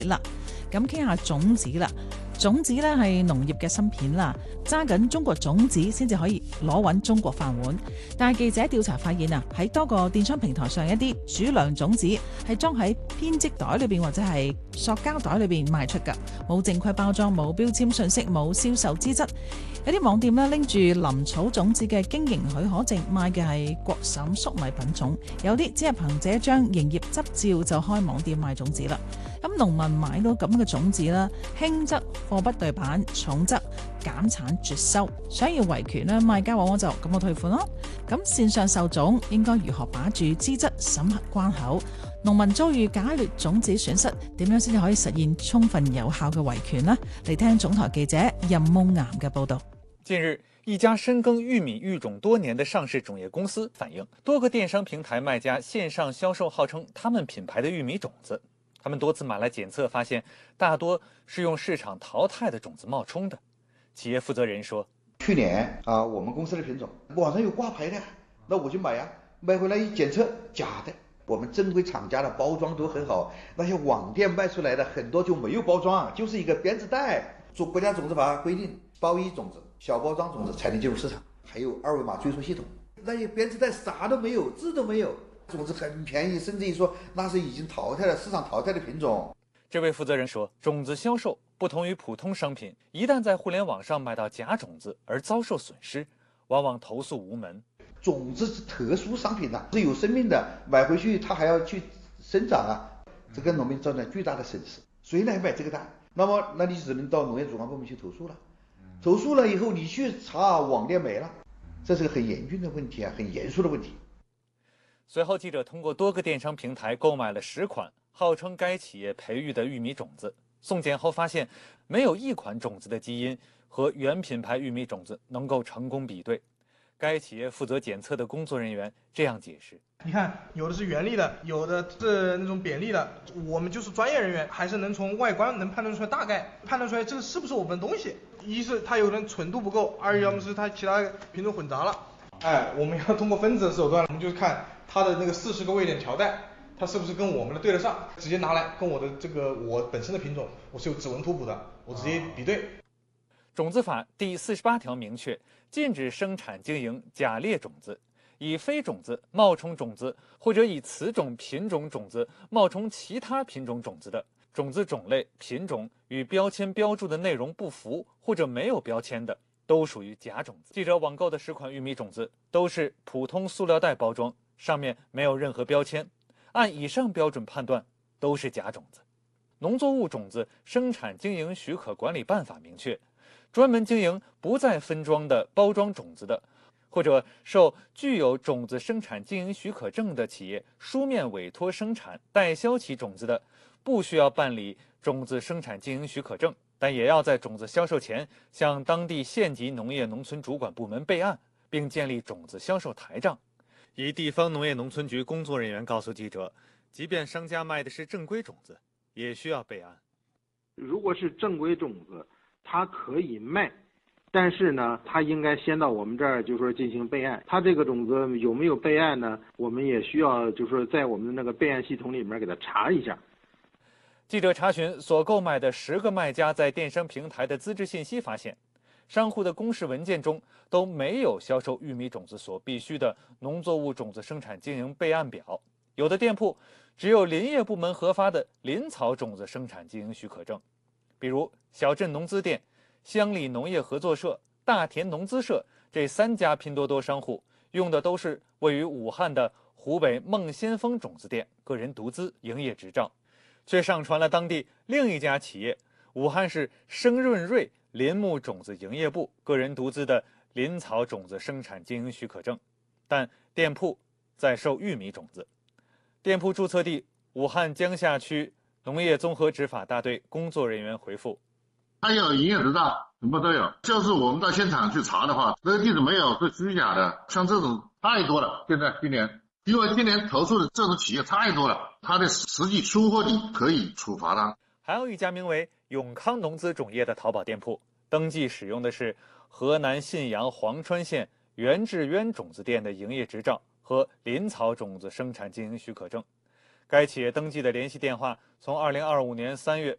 啦。咁傾下種子啦，種子咧係農業嘅芯片啦，揸緊中國種子先至可以攞穩中國飯碗。但係記者調查發現啊，喺多個電商平台上，一啲主糧種子係裝喺編織袋裏邊或者係塑膠袋裏邊賣出㗎，冇正規包裝，冇標籤信息，冇銷售資質。有啲網店咧拎住林草種子嘅經營許可證賣嘅係國產粟米品種，有啲只係憑這張營業執照就開網店賣種子啦。咁農民買到咁嘅種子啦，輕則貨不對版，重則減產絕收。想要維權咧，賣家往往就咁我退款咯。咁線上售種應該如何把住資質審核關口？農民遭遇假劣種子損失，點樣先至可以實現充分有效嘅維權呢？嚟聽總台記者任夢岩嘅報導。 近日，一家深耕玉米育種多年的上市种业公司反映，多个电商平台卖家线上销售号称他们品牌的玉米种子。他们多次买来检测，发现大多是用市场淘汰的种子冒充的。企业负责人说：“ 去年我们公司的品种网上有挂牌的，那我就买呀，买回来一检测假的。我们正规厂家的包装都很好，那些网店卖出来的很多就没有包装，就是一个编织袋。做国家种子法规定，包衣种子、小包装种子才能进入市场，还有二维码追溯系统。那些编织袋啥都没有，字都没有。”种子很便宜，甚至于说那是已经淘汰了市场淘汰的品种。 这位负责人说，种子销售不同于普通商品，一旦在互联网上买到假种子而遭受损失，往往投诉无门。 种子是特殊商品是有生命的，买回去它还要去生长这跟农民造成巨大的损失。谁来买这个单？那你只能到农业主管部门去投诉了。投诉了以后，你去查网店没了，这是个很严峻的问题很严肃的问题。 随后，记者通过多个电商平台购买了10款号称该企业培育的玉米种子，送检后发现，没有一款种子的基因和原品牌玉米种子能够成功比对。该企业负责检测的工作人员这样解释：“ 你看，有的是原粒的，有的是那种扁粒的，我们就是专业人员，还是能从外观能判断出来，大概判断出来这个是不是我们的东西。一是它有人纯度不够，二要么是它其他品种混杂了。我们要通过分子的手段，我们就看它的那个40个位点条带，它是不是跟我们的对得上？直接拿来跟我的我本身的品种，我是有指纹图谱的，我直接比对。” 种子法第48条明确，禁止生产经营假劣种子，以非种子冒充种子，或者以此种品种种子冒充其他品种种子的，种子种类、品种与标签标注的内容不符或者没有标签的，都属于假种子。记者网购的10款玉米种子都是普通塑料袋包装，上面没有任何标签，按以上标准判断都是假种子。农作物种子生产经营许可管理办法明确，专门经营不再分装的包装种子的，或者受具有种子生产经营许可证的企业书面委托生产代销其种子的，不需要办理种子生产经营许可证，但也要在种子销售前向当地县级农业农村主管部门备案，并建立种子销售台账。一地方农业农村局工作人员告诉记者，即便商家卖的是正规种子，也需要备案。 如果是正规种子，它可以卖，但是呢，它应该先到我们这儿，就是说进行备案。它这个种子有没有备案呢？我们也需要，就是说在我们的那个备案系统里面给它查一下。 记者查询所购买的10个卖家在电商平台的资质信息，发现商户的公示文件中都没有销售玉米种子所必须的农作物种子生产经营备案表，有的店铺只有林业部门核发的林草种子生产经营许可证，比如小镇农资店、乡里农业合作社、大田农资社这3家拼多多商户用的都是位于武汉的湖北孟先锋种子店个人独资营业执照，却上传了当地另一家企业武汉市生润瑞林木种子营业部个人独资的林草种子生产经营许可证，但店铺在售玉米种子。店铺注册地武汉江夏区农业综合执法大队工作人员回复： 他有营业执照，什么都有，就是我们到现场去查的话，这个地址没有，是虚假的。像这种太多了，今年因为今年投诉的这种企业太多了，它的实际出货地可以处罚他。 还有一家名为永康农资种业的淘宝店铺，登记使用的是河南信阳黄川县袁志渊种子店的营业执照和林草种子生产经营许可证。 该企业登记的联系电话从2025年3月